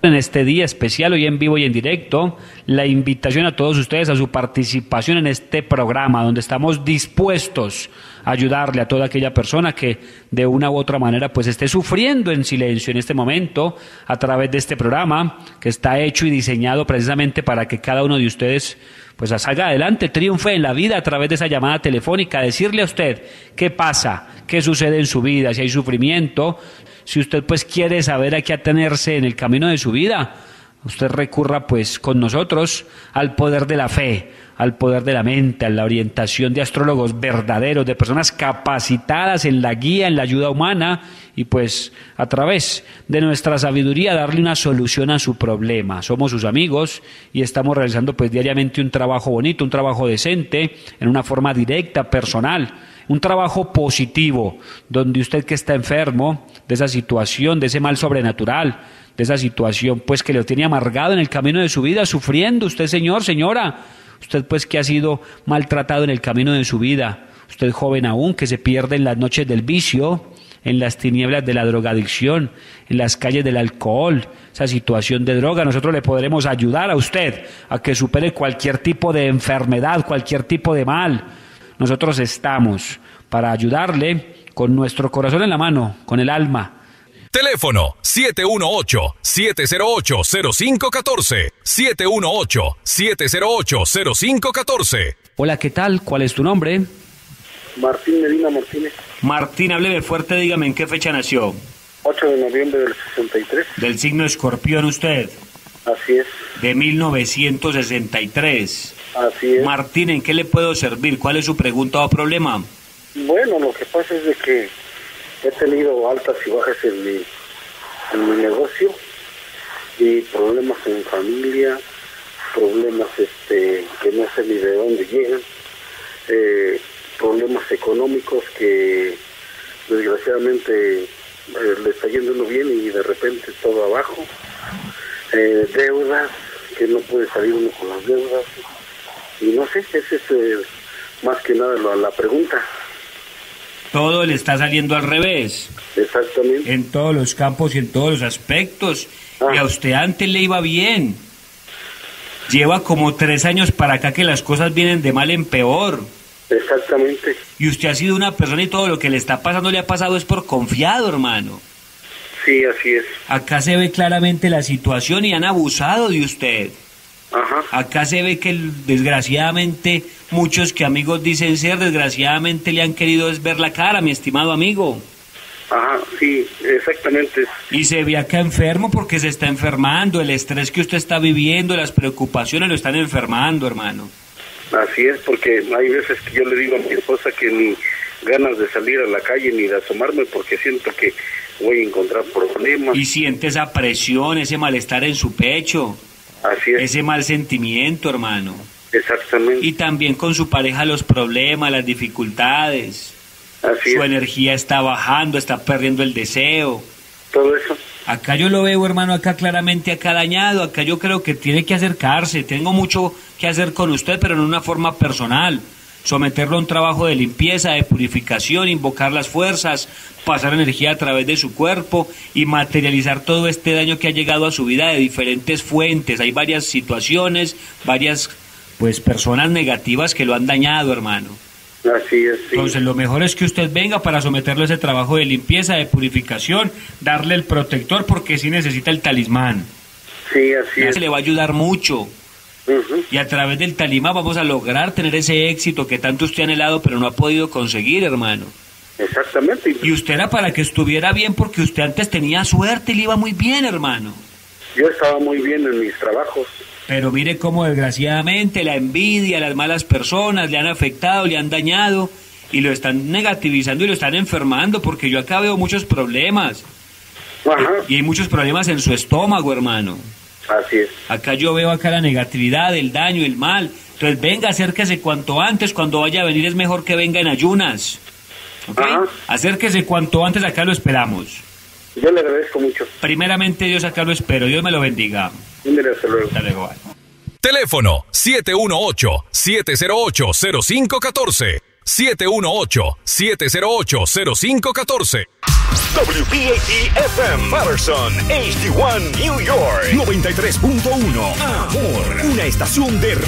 En este día especial, hoy en vivo y en directo, la invitación a todos ustedes a su participación en este programa, donde estamos dispuestos a ayudarle a toda aquella persona que de una u otra manera pues esté sufriendo en silencio en este momento a través de este programa que está hecho y diseñado precisamente para que cada uno de ustedes pues salga adelante, triunfe en la vida a través de esa llamada telefónica, decirle a usted qué pasa, qué sucede en su vida, si hay sufrimiento. Si usted pues quiere saber a qué atenerse en el camino de su vida, usted recurra pues con nosotros al poder de la fe, al poder de la mente, a la orientación de astrólogos verdaderos, de personas capacitadas en la guía, en la ayuda humana y pues a través de nuestra sabiduría darle una solución a su problema. Somos sus amigos y estamos realizando pues diariamente un trabajo bonito, un trabajo decente, en una forma directa, personal. Un trabajo positivo, donde usted que está enfermo de esa situación, de ese mal sobrenatural, de esa situación pues que lo tiene amargado en el camino de su vida, sufriendo, usted señor, señora, usted pues que ha sido maltratado en el camino de su vida, usted joven aún que se pierde en las noches del vicio, en las tinieblas de la drogadicción, en las calles del alcohol, esa situación de droga, nosotros le podremos ayudar a usted a que supere cualquier tipo de enfermedad, cualquier tipo de mal. Nosotros estamos para ayudarle con nuestro corazón en la mano, con el alma. Teléfono 718-708-0514. 718-708-0514. Hola, ¿qué tal? ¿Cuál es tu nombre? Martín Medina Martínez. Martín, hábleme fuerte, dígame, ¿en qué fecha nació? 8 de noviembre del 63. ¿Del signo Escorpión usted? Así es. De 1963. Así es. Martín, ¿en qué le puedo servir? ¿Cuál es su pregunta o problema? Bueno, lo que pasa es de que he tenido altas y bajas en mi negocio y problemas en familia, problemas que no sé ni de dónde llegan, problemas económicos que desgraciadamente le está yendo uno bien y de repente todo abajo, deudas que no puede salir uno con las deudas. Y no sé, esa es más que nada la pregunta. Todo le está saliendo al revés. Exactamente. En todos los campos y en todos los aspectos. Y a usted antes le iba bien. Lleva como 3 años para acá que las cosas vienen de mal en peor. Exactamente. Y usted ha sido una persona y todo lo que le está pasando le ha pasado es por confiado, hermano. Sí, así es. Acá se ve claramente la situación y han abusado de usted. Ajá. Acá se ve que desgraciadamente muchos que amigos dicen ser, desgraciadamente le han querido ver la cara, mi estimado amigo. Ajá, sí, exactamente. Y se ve acá enfermo porque se está enfermando, el estrés que usted está viviendo, las preocupaciones lo están enfermando, hermano. Así es, porque hay veces que yo le digo a mi esposa que ni ganas de salir a la calle ni de asomarme porque siento que voy a encontrar problemas. Y siente esa presión, ese malestar en su pecho. Así es. Ese mal sentimiento, hermano. Exactamente. Y también con su pareja los problemas, las dificultades. Así Su es. energía está bajando, está perdiendo el deseo. Todo eso. Acá yo lo veo, hermano, acá claramente acá dañado. Acá yo creo que tiene que acercarse. Tengo mucho que hacer con usted, pero en una forma personal. Someterlo a un trabajo de limpieza, de purificación, invocar las fuerzas, pasar energía a través de su cuerpo y materializar todo este daño que ha llegado a su vida de diferentes fuentes. Hay varias situaciones, varias pues personas negativas que lo han dañado, hermano. Así es, sí. Entonces lo mejor es que usted venga para someterlo a ese trabajo de limpieza, de purificación, darle el protector porque sí necesita el talismán. Sí, así es. Se le va a ayudar mucho. Y a través del talismán vamos a lograr tener ese éxito que tanto usted ha anhelado pero no ha podido conseguir, hermano. Exactamente. Y usted era para que estuviera bien porque usted antes tenía suerte y le iba muy bien, hermano. Yo estaba muy bien en mis trabajos. Pero mire cómo desgraciadamente la envidia, las malas personas le han afectado, le han dañado y lo están negativizando y lo están enfermando porque yo acá veo muchos problemas. Ajá. Y hay muchos problemas en su estómago, hermano. Así es. Acá yo veo acá la negatividad, el daño, el mal. Entonces venga, acérquese cuanto antes, cuando vaya a venir es mejor que venga en ayunas. ¿Ok? Ajá. Acérquese cuanto antes, acá lo esperamos. Yo le agradezco mucho. Primeramente Dios, acá lo espero, Dios me lo bendiga. Mire, hasta luego. Hasta luego. Teléfono 718-708-0514. 718-708-0514. WPAT-FM Patterson, HD1 New York 93.1. Amor, una estación de